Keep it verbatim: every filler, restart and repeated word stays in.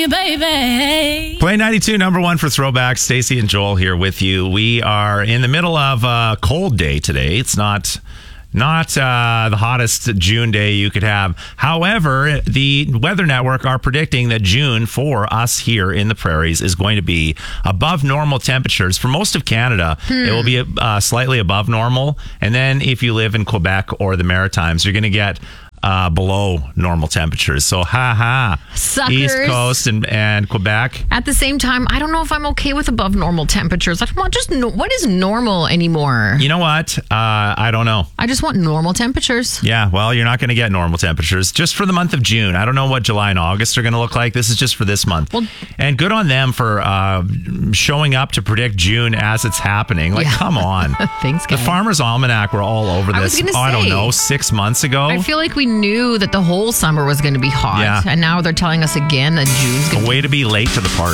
you, baby. Play ninety-two, number one for throwback. Stacey and Joel here with you. We are in the middle of a cold day today. It's not not uh, the hottest June day you could have. However, the Weather Network are predicting that June for us here in the prairies is going to be above normal temperatures. For most of Canada, hmm. it will be uh, slightly above normal. And then if you live in Quebec or the Maritimes, you're going to get Uh, below normal temperatures. So, ha ha. Suckers. East Coast and, and Quebec. At the same time, I don't know if I'm okay with above normal temperatures. I want just no, what is normal anymore? You know what? Uh, I don't know. I just want normal temperatures. Yeah, well, you're not going to get normal temperatures just for the month of June. I don't know what July and August are going to look like. This is just for this month. Well, and good on them for uh, showing up to predict June as it's happening. Like, yeah. Come on. Thanks, guys. The Farmer's Almanac were all over this. I was gonna oh, say, I don't know, six months ago. I feel like we knew that the whole summer was going to be hot. Yeah. And now they're telling us again that June's going to be... A way to be late to the party.